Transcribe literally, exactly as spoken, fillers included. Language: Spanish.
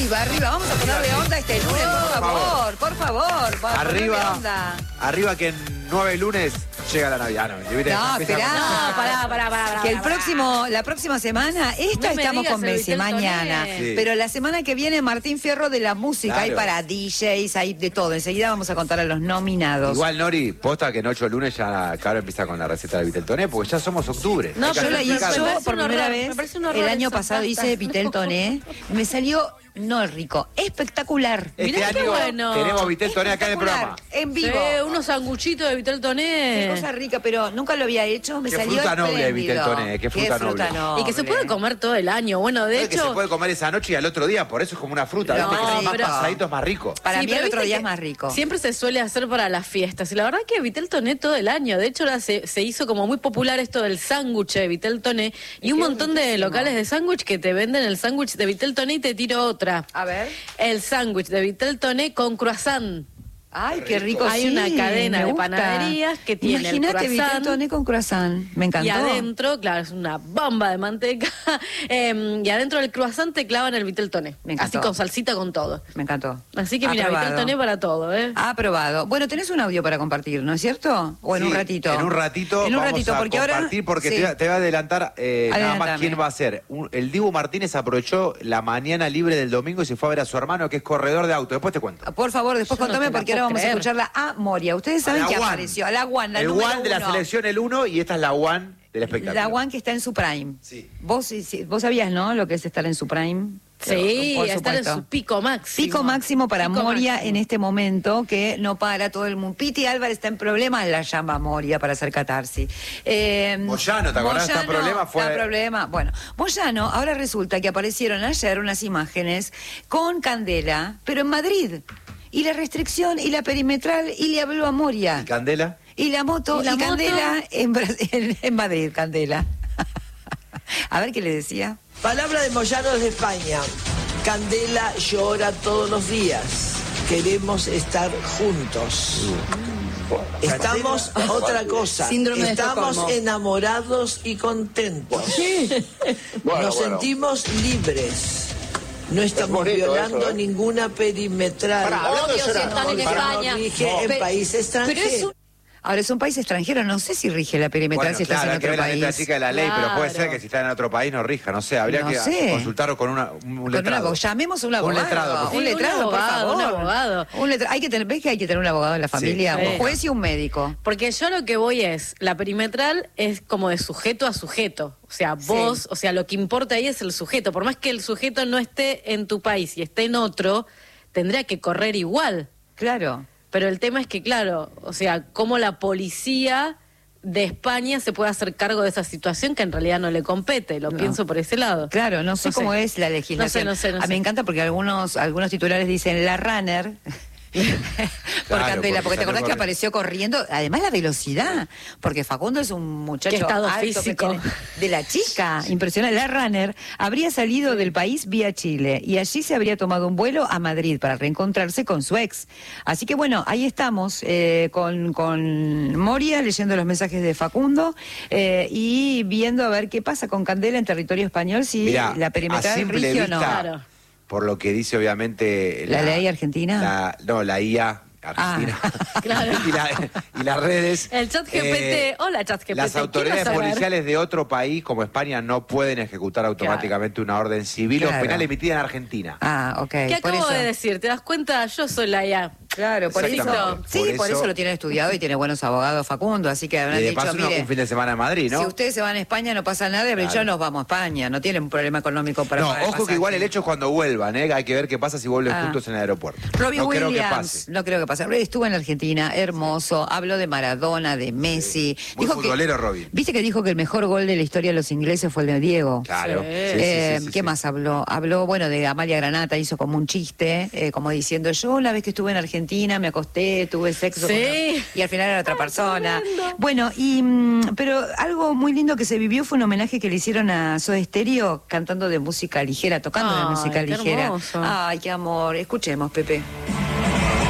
Arriba, arriba, vamos a ponerle onda este lunes, por favor, por favor. Por Arriba, onda. arriba que en nueve lunes llega la Navidad. No, no esperá. No, pará, pará, pará. Que el próximo, la próxima semana, esta no estamos con Messi, mañana. Sí. Pero la semana que viene, Martín Fierro de la música. Claro. Hay para D Js, hay de todo. Enseguida vamos a contar a los nominados. Igual, Nori, posta que en ocho lunes ya Caro empieza con la receta de Viteltoné, porque ya somos octubre. No, Yo la hice yo por primera vez el año eso, pasado, basta. hice Viteltoné. Me salió, no rico, espectacular. Este Mirá qué año bueno. tenemos Viteltoné acá en el programa. En vivo. Sí, unos sanguchitos de Viteltoné. Qué cosa rica, pero nunca lo había hecho. Me Qué salió fruta noble, espléndido. Viteltoné, qué fruta noble. Y que se puede comer todo el año. Bueno, de No es que se hecho... puede comer esa noche y al otro día, por eso es como una fruta. No, ¿viste? Que son más pero- pasaditos, más ricos. Para Sí, mí pero el otro viste día que es más rico. Siempre se suele hacer para las fiestas. Y la verdad que Viteltoné todo el año. De hecho, ahora se, se hizo como muy popular esto del sándwich de Viteltoné. Y un Qué montón de riquísimo. locales de sándwich que te venden el sándwich de Viteltoné y te tiro otra. A ver. El sándwich de Viteltoné con croissant. Ay, qué rico. Hay sí, una cadena me de gusta. panaderías que tiene el Imagínate croissant. Viteltoné con croissant. Me encantó. Y adentro, claro, es una bomba de manteca. eh, y adentro del croissant te clavan el Viteltoné. Me encantó. Así con salsita, con todo. Me encantó. Así que mira, Aprobado. Viteltoné para todo, ¿eh? Aprobado. Bueno, tenés un audio para compartir, ¿no es cierto? O en Sí, un ratito. En un ratito En un vamos ratito, a porque ahora. compartir, porque sí. te, voy a- te voy a adelantar eh, nada más Adelantame. quién va a ser. Un- el Dibu Martínez aprovechó la mañana libre del domingo y se fue a ver a su hermano, que es corredor de auto. Después te cuento. Por favor, después Yo no contame te la porque ahora puedo vamos creer. a escucharla a Moria. Ustedes saben A la que One. apareció. A la One, la El número One de la uno. selección, el uno, y esta es la One del espectáculo. La One que está en su prime. Sí. Vos, sí, sí, vos sabías, ¿no? Lo que es estar en su prime. Sí, Por estar en supuesto. su pico máximo. Pico máximo para Pico Moria máximo. en este momento, que no para todo el mundo. Piti Álvarez está en problemas, la llama a Moria para hacer catarsis. Eh, Moyano, ¿te acordás? Está en Moyano, problema, fue- está en problema. Bueno, Moyano, ahora resulta que aparecieron ayer unas imágenes con Candela, pero en Madrid. Y la restricción y la perimetral, y le habló a Moria. ¿Y Candela? Y la moto, ¿Y la y moto? Candela en, Bra- en, en Madrid, Candela. A ver qué le decía. Palabra de Moyano desde España. Candela llora todos los días. Queremos estar juntos. Estamos otra cosa. Síndrome de Estamos Estocolmo. enamorados y contentos. Bueno, Nos bueno. sentimos libres. No estamos bonito violando eso, ¿eh? ninguna perimetral. Pará, hablando Obvio, de si están en Para España. rige en Pe- país extranjero. Pero es un- Ahora es un país extranjero, no sé si rige la perimetral Bueno, si estás claro, en hay que otro ver la letra país. chica de la ley, pero puede Claro. ser que si está en otro país no rija, no sé, habría No que sé. consultarlo con una, un Con letrado. una- llamemos a un abogado. letrado, por un favor. Sí, letrado, un por abogado, favor. un abogado. Un letra- hay que tener, ¿ves que hay que tener un abogado en la familia? Sí. Un juez y un médico. Porque yo lo que voy es, la perimetral es como de sujeto a sujeto. O sea, vos, Sí. o sea, lo que importa ahí es el sujeto. Por más que el sujeto no esté en tu país y esté en otro, tendría que correr igual. Claro. Pero el tema es que, claro, o sea, cómo la policía de España se puede hacer cargo de esa situación que en realidad no le compete. Lo No. pienso por ese lado. Claro, no sé No sé. cómo es la legislación. No sé, no sé, no a mí sé. me encanta porque algunos algunos titulares dicen la runner. por Claro, Candela, porque porque te salió acordás que corriendo. apareció corriendo, además la velocidad, porque Facundo es un muchacho Qué estado alto que físico. tiene- de la chica, impresionante. La runner habría salido del país vía Chile y allí se habría tomado un vuelo a Madrid para reencontrarse con su ex. Así que bueno, ahí estamos eh, con, con Moria leyendo los mensajes de Facundo eh, y viendo a ver qué pasa con Candela en territorio español, si Mirá, la a perimetral simple rige o no. vista, Claro. por lo que dice obviamente... ¿La ley argentina? la- no, la I A argentina. Claro. y, la- y las redes. El chat G P T, eh, hola chat G P T. Las ¿quién autoridades vas a ver? policiales de otro país, como España, no pueden ejecutar automáticamente una orden civil Claro. o penal emitida en Argentina. Ah, ok. ¿Qué por acabo eso. de decir? ¿Te das cuenta? Yo soy la I A. Claro, por eso. Exactamente. Sí, Por por eso, eso- lo tiene estudiado y tiene buenos abogados Facundo, así que habrán Y de dicho, paso uno- mire, un fin de semana en Madrid, ¿no? si ustedes se van a España no pasa nada, pero Claro. ya nos vamos a España, no tienen un problema económico para No, pagar el ojo que pasaje. igual el hecho es cuando vuelvan, ¿eh? Hay que ver qué pasa si vuelven Ah. juntos en el aeropuerto. Robbie no creo que Williams, pase. no creo que pase. Estuvo en Argentina, hermoso, habló de Maradona, de Messi. Muy futbolero, Robbie. Viste que dijo que el mejor gol de la historia de los ingleses fue el de Diego. Claro. Sí. Sí, sí, Eh, sí, sí, ¿Qué sí. más habló? Habló, bueno, de Amalia Granata, hizo como un chiste, eh, como diciendo, yo una vez que estuve en Argentina me acosté, tuve sexo Sí. con una- y al final era otra persona. Bueno, y mm, pero algo muy lindo que se vivió fue un homenaje que le hicieron a Soda Stereo cantando de música ligera, tocando de Ay, música qué ligera. hermoso. Ay, qué amor. Escuchemos, Pepe.